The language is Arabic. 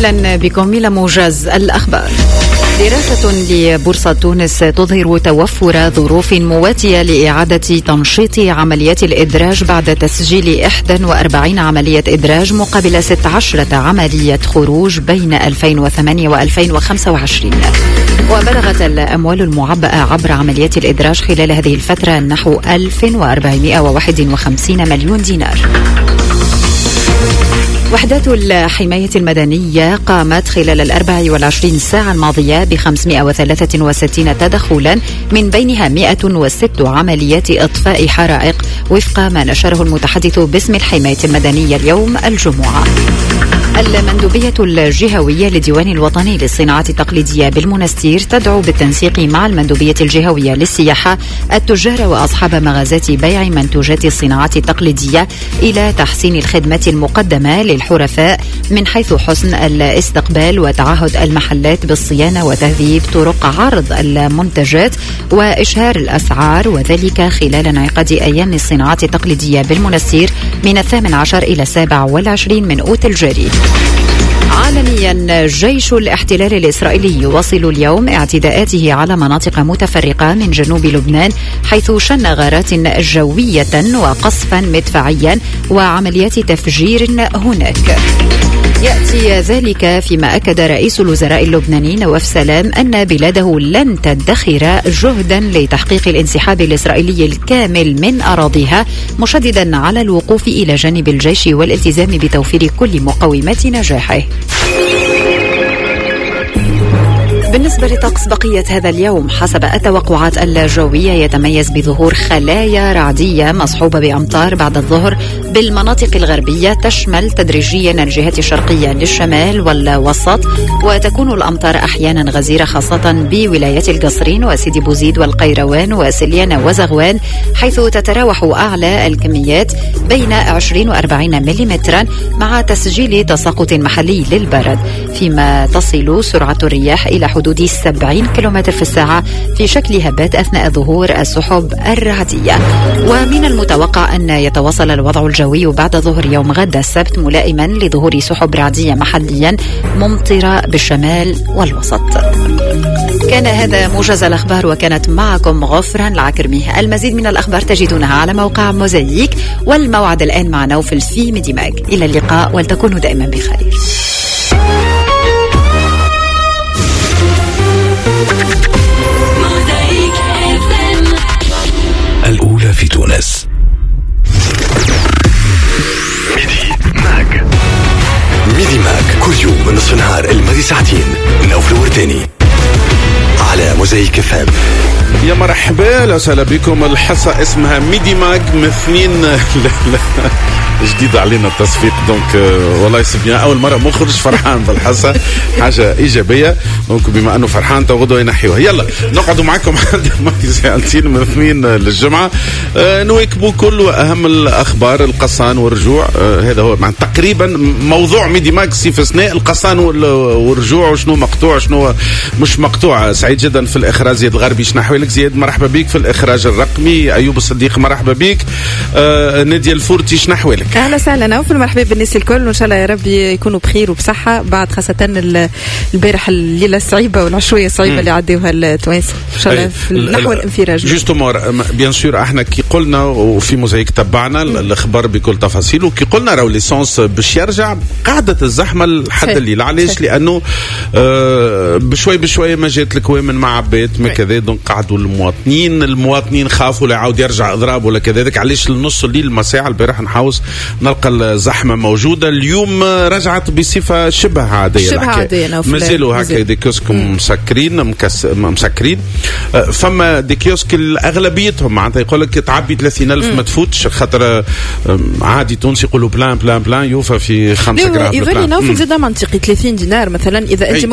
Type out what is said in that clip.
أهلا بكم إلى موجز الأخبار. دراسة لبورصة تونس تظهر توفر ظروف مواتية لإعادة تنشيط عمليات الإدراج بعد تسجيل 41 عملية إدراج مقابل 16 عملية خروج بين 2008 و2025. وبلغت الأموال المعبأة عبر عمليات الإدراج خلال هذه الفترة نحو 1451 مليون دينار. وحدات الحماية المدنية قامت خلال 24 ساعة الماضية ب 563 تدخلا، من بينها 106 عمليات إطفاء حرائق وفق ما نشره المتحدث باسم الحماية المدنية اليوم الجمعة. المندوبية الجهوية للديوان الوطني للصناعات التقليدية بالمنستير تدعو بالتنسيق مع المندوبية الجهوية للسياحة التجار وأصحاب مغازات بيع منتوجات الصناعات التقليدية إلى تحسين الخدمة المقدمة للحرفاء من حيث حسن الاستقبال وتعهد المحلات بالصيانة وتهذيب طرق عرض المنتجات وإشهار الأسعار، وذلك خلال انعقاد أيام الصناعات التقليدية بالمنستير من 18 إلى 27 من أوت الجاري. عالميا، جيش الاحتلال الإسرائيلي يواصل اليوم اعتداءاته على مناطق متفرقة من جنوب لبنان، حيث شن غارات جوية وقصفا مدفعيا وعمليات تفجير هناك. يأتي ذلك فيما أكد رئيس الوزراء اللبناني نواف سلام أن بلاده لن تدخر جهدا لتحقيق الانسحاب الإسرائيلي الكامل من أراضيها، مشددا على الوقوف إلى جانب الجيش والالتزام بتوفير كل مقومات نجاحه. بالنسبة لطقس بقية هذا اليوم، حسب التوقعات الجوية يتميز بظهور خلايا رعدية مصحوبة بأمطار بعد الظهر بالمناطق الغربية، تشمل تدريجيا الجهات الشرقية للشمال والوسط، وتكون الأمطار أحيانا غزيرة خاصة بولايات القصرين وسيدي بوزيد والقيروان وسليان وزغوان، حيث تتراوح أعلى الكميات بين 20 و40 ملم مع تسجيل تساقط محلي للبرد، فيما تصل سرعة الرياح إلى حدود 70 كيلومتر في الساعة في شكل هبات أثناء ظهور السحب الرعدية. ومن المتوقع أن يتواصل الوضع الجوي بعد ظهر يوم غد السبت ملائما لظهور سحب رعدية محليا ممطرة بالشمال والوسط. كان هذا موجز الأخبار، وكانت معكم غفران العكرمي. المزيد من الأخبار تجدونها على موقع موزايك، والموعد الآن مع نوفل في ميديماج. إلى اللقاء ولتكونوا دائما بخير. الأولى في تونس. ميدي ماك كل يوم من نصف النهار الماضي ساعتين، نوفل ورداني على موزايك فام. يا مرحبا، لا وسهلا بكم. الحصة اسمها ميدي ماك مثنين جديد علينا التصفيق، دونك والله يسبيان اول مره مخرج فرحان بالحصه، حاجه ايجابيه. دونك بما انه فرحان تغدوا ينحيوها. يلا نقعدوا معكم عند ساعتين من اثنين للجمعه، نواكبوا كل واهم الاخبار، القصان والرجوع. هذا هو تقريبا موضوع ميدي ماك في اثناء القصان والرجوع، وشنو مقطوع شنو مش مقطوع. سعيد جدا في الاخراج زياد الغربي. شنو احوالك زياد؟ مرحبا بك. في الاخراج الرقمي ايوب الصديق، مرحبا بك. نادية الفورتي، شنو احوالك؟ اهلا وسهلا نوفل، مرحبا بالناس الكل، وان شاء الله يا رب يكونوا بخير وبصحه بعد خاصه البارح الليله الصعيبه والعشويه الصعيبه اللي عدوها التوانسه، ان شاء الله في نحو الانفراج. جوستومون بيان سور احنا كي قلنا وفي موزايك تبعنا الاخبار بكل تفاصيله، كي قلنا راهو ليسونس باش يرجع قعدت الزحمه لحد الليل. علاش؟ لانه بشوي بشوي ما جات الكوامن مع عباد ما كذا، دونك قعدوا المواطنين خافوا لا يعاود يرجع اضراب ولا كذلك. علاش لنص الليل مساء البارح نحاوس نلقى الزحمة موجودة. اليوم رجعت بصفة شبه عادية، مازالوا هكا دي كيوسك مسكرين. فما دي كيوسك اغلبيتهم معناتها يقول لك تعبي 30,000 ما تفوتش، خاطر عادي تونسي يقولوا بلان يوفى في 5 غرام. يظل نوفل زاد منطقي 30 دينار مثلا، اذا انت